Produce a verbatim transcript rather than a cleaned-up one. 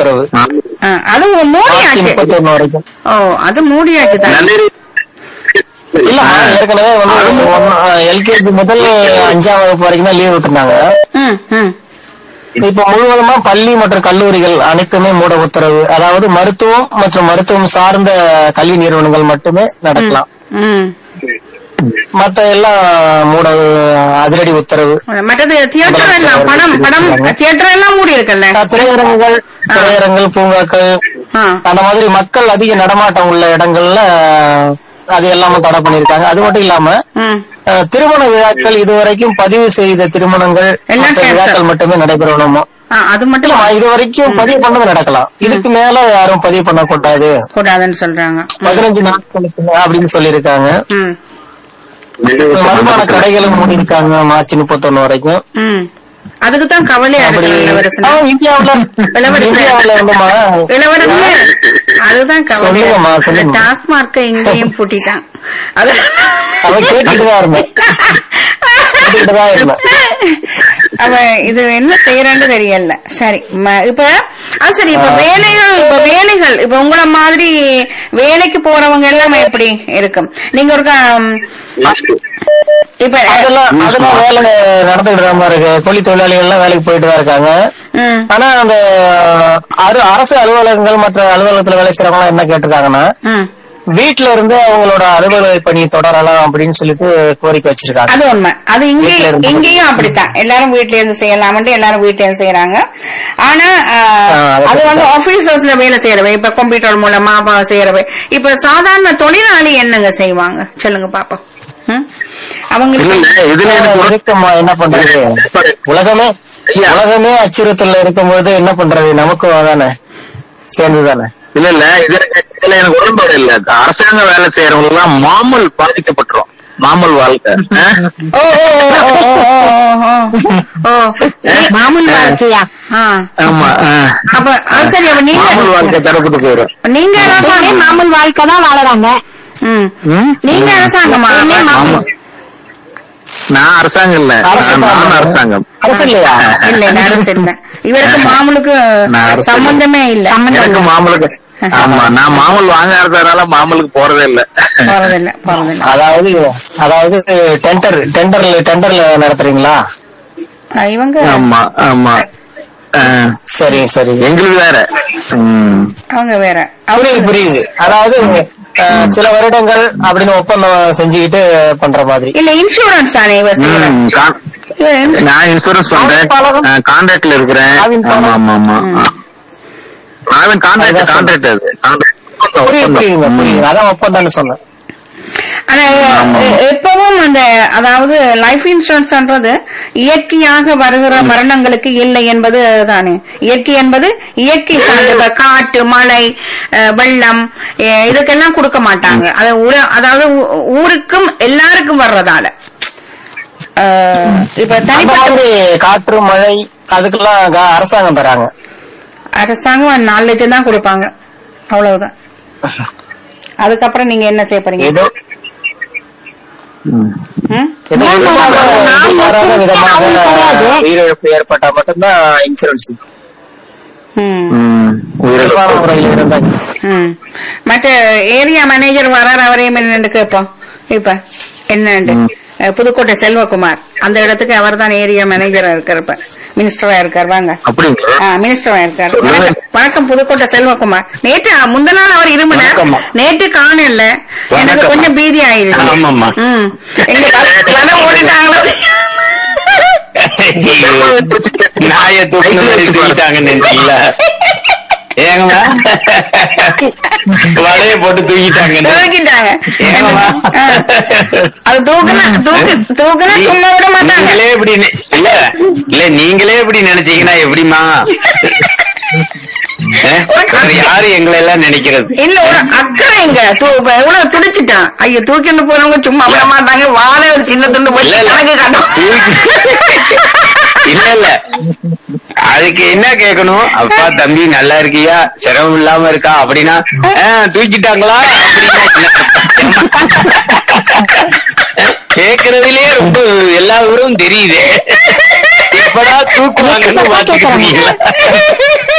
உத்தரவு. ஆ, அது மூடியாச்சு. முப்பத்தி ஒண்ணு வரைக்கும். ஓ, அது மூடியாச்சு தான். இல்ல ஏற்கனவே வந்து எல்கேஜி முதல் அஞ்சாம் வகுப்பு வரைக்கும் தான் லீவ் விட்டுருந்தாங்க. ம், ம். இப்ப முழுவதுமா பள்ளி மற்றும் கல்லூரிகள் அனைத்துமே மூட உத்தரவு. அதாவது மருத்துவம் மற்றும் மருத்துவம் சார்ந்த கல்வி நிறுவனங்கள் மட்டுமே நடக்கலாம். ம். மத்த எல்லாம் மூட அதிரடி உத்தரவு. மற்றது தியேட்டர் எல்லாம் படம் படம் தியேட்டர் எல்லாம் மூடி இருக்குல்ல. திரையரங்குகள் திரையரங்குகள் பூங்காக்கள் அந்த மாதிரி மக்கள் அதிக நடமாட்டம் உள்ள இடங்கள்ல அது எல்லாமே தடை பண்ணிருக்காங்க. அது மட்டும் இல்லாம திருமண விழாக்கள் இதுவரைக்கும் பதிவு செய்த திருமணங்கள் விழாக்கள் மட்டுமே நடைபெறணுமா? அது மட்டும் இது வரைக்கும் பதிவு பண்ணது நடக்கலாம். இதுக்கு மேல யாரும் பதிவு பண்ண கூடாது கூடாதுன்னு சொல்றாங்க. பதினஞ்சு நாட்களுக்கு அப்படின்னு சொல்லிருக்காங்க. மதுபான கடைகளும் மூடி இருக்காங்க மார்ச் முப்பத்தி ஒண்ணு வரைக்கும். அதுக்குதான் கவலையா இருக்கு. அதுதான் கவலை. டாஸ்மார்க்க இங்கேயும் பூட்டிட்டான். அது கேட்டுட்டுதான் இருந்தேன். அவன் இது என்ன செய்யறான்னு தெரியல. சரி, இப்ப அது சரி. இப்ப வேலைகள் இப்ப வேலைகள் இப்ப உங்களை மாதிரி வேலைக்கு போறவங்க எல்லாம் எப்படி இருக்கும்? நீங்க ஒரு இப்ப அதெல்லாம் அதெல்லாம் வேலை நடந்துகிட்டு தான் இருக்கு. கூலி தொழிலாளிகள் எல்லாம் வேலைக்கு போயிட்டு தான் இருக்காங்க. ஆனா அந்த அரசு அலுவலகங்கள் மற்ற அலுவலகத்துல வேலை செய்யறவங்க என்ன கேட்டிருக்காங்கன்னா, வீட்டுல இருந்து அவங்களோட அலுவலக பணி தொடரலாம் அப்படின்னு சொல்லிட்டு கோரிக்கை வச்சிருக்காங்க. அது உண்மை. அது இங்கேயும் இங்கேயும் அப்படித்தான். எல்லாரும் வீட்டுல இருந்து செய்யலாம்னு எல்லாரும் வீட்டுல இருந்து செய்யறாங்க. ஆனா அது வந்து ஆபீசர்ஸ்ல வேலை செய்யறவை, இப்ப கம்ப்யூட்டர் மூலமா செய்யறவை. இப்ப சாதாரண தொழிலாளி என்னங்க செய்வாங்க சொல்லுங்க பாப்போம். அவங்களுக்கு என்ன பண்றது? உலகமே உலகமே அச்சுறுத்தல இருக்கும்போது என்ன பண்றது? நமக்கும் தானே சேர்ந்துதானே. இல்ல இல்ல இது இதுல எனக்கு உடன்பாடு இல்ல. அரசாங்க வேலை செய்யறவங்க எல்லாம் மாமல் பாதிக்கப்பட்டுரும். மாமல் வாழ்க்கை மாமூல் வாழ்க்கையா? ஆமா. அப்ப சரி, அப்ப நீங்க மாமல் வாழ்க்கை தரப்பட்டு போயிடும். நீங்க மாமூல் வாழ்க்கை தான் வாழறாங்க. நீங்க அரசாங்கமா? நான் அரசாங்கம் இல்ல, நான் அரசாங்கம். அரசு இல்லையா? இல்ல, அரசு இல்ல. இவருக்கு மாமூலுக்கு சம்பந்தமே இல்ல. எனக்கு மாமூலுக்கு. ஆமா, நான் மாமூல் வாங்காததுனால மாமூலுக்கு போறதே இல்ல. போறதில்ல போறதில்ல. அதாவது அதாவது டெண்டர் டெண்டர்ல டெண்டர்ல நடத்துறீங்களா இவங்க? ஆமா ஆமா. சரி சரி. எங்களுக்கு வேற, அவங்க வேற. புரியுது புரியுது. அதாவது சில வருடங்கள் அப்படின்னு ஒப்பந்தம் செஞ்சுக்கிட்டு பண்ற மாதிரி. இல்ல, இன்சூரன்ஸ் தானே இவர் செய்யறாரு. நான் இன்சூரன்ஸ் பண்றேன், கான்ட்ராக்ட்ல இருக்கிறேன். ஆமா ஆமா ஆமா. நான் கான்ட்ராக்ட் கான்ட்ராக்ட் அது புரியுது புரியுது. அதான் ஒப்பந்தம்னு சொன்னேன். ஆனா எப்பவும் அந்த அதாவது லைஃப் இன்சூரன்ஸ்ன்றது இயற்கையாக வருகிற மரணங்களுக்கு இல்லை என்பது தானே. இயற்கை என்பது இயற்கை சார்ந்த காட்டு மழை வெள்ளம் இதுக்கெல்லாம் கொடுக்க மாட்டாங்க. அதாவது ஊருக்கும் எல்லாருக்கும் வர்றதால இப்ப தனிப்பட்ட காற்று மழை அதுக்கெல்லாம் அரசாங்கம் தராங்க. அரசாங்கம் நாலு லட்சம் தான் கொடுப்பாங்க, அவ்வளவுதான். அதுக்கப்புறம் நீங்க என்ன செய்ய போறீங்க? உயிரிழப்பு ஏற்பட்டா மட்டும்தான் இன்சூரன்ஸ். மற்ற ஏரியா மேனேஜர் வராரு, அவரையும் என்னன்னு கேட்போம். இப்ப என்னண்டு புதுக்கோட்டை செல்வகுமார் அந்த இடத்துக்கு அவர் தான் ஏரியா மேனேஜரா இருக்காரு, இப்ப மினிஸ்டரா இருக்காரு. வாங்க. மினிஸ்டரா இருக்காரு. வணக்கம் புதுக்கோட்டை செல்வகுமார். நேற்று முந்த நாள் அவர் இருமுனார், நேற்று காணல. எனக்கு கொஞ்சம் பீதி ஆயிடுச்சு. எங்க ஓடிட்டாங்களோ நாய தூக்கிட்டாங்க, வலைய போட்டு தூக்கிட்டாங்க தூக்கிட்டாங்க. அது தூக்குனா தூக்கு தூக்குனா சும்மா விட மாட்டாங்க. எப்படி இல்ல இல்ல நீங்களே எப்படி நினைச்சீங்கன்னா எப்படிமா? யாரு எங்களை எல்லாம் நினைக்கிறது இல்ல. ஒரு அக்கறை எங்க எவ்வளவு துடிச்சுட்டான். ஐயோ, தூக்கிட்டு போறவங்க சும்மா விட மாட்டாங்க. வாழை ஒரு சின்ன துண்டு போய் கணக்கு காட்டும். இல்ல இல்ல, அதுக்கு என்ன கேட்கணும்? அப்பா தம்பி நல்லா இருக்கியா, சிரமம் இல்லாம இருக்கா அப்படின்னா தூக்கிட்டாங்களா கேக்குறதுலயே ரொம்ப எல்லா ஊரும் தெரியுது. எப்படா தூக்குவாங்கன்னு பாத்துக்கிட்டு